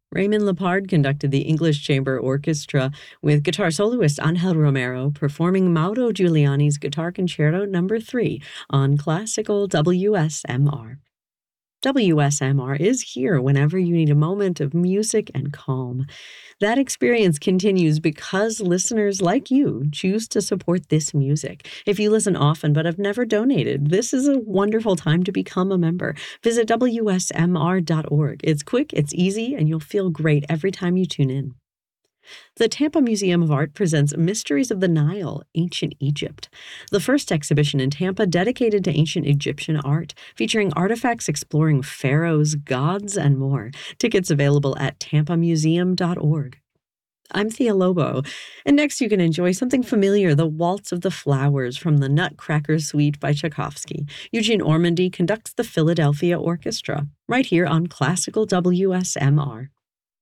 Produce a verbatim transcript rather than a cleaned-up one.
Raymond Lepard conducted the English Chamber Orchestra with guitar soloist Angel Romero performing Mauro Giuliani's Guitar Concerto Number three on classical W S M R. W S M R is here whenever you need a moment of music and calm. That experience continues because listeners like you choose to support this music. If you listen often but have never donated, this is a wonderful time to become a member. Visit W S M R dot org. It's quick, it's easy, and you'll feel great every time you tune in. The Tampa Museum of Art presents Mysteries of the Nile, Ancient Egypt, the first exhibition in Tampa dedicated to ancient Egyptian art, featuring artifacts exploring pharaohs, gods, and more. Tickets available at tampa museum dot org. I'm Thea Lobo, and next you can enjoy something familiar, the Waltz of the Flowers from the Nutcracker Suite by Tchaikovsky. Eugene Ormandy conducts the Philadelphia Orchestra, right here on Classical W S M R.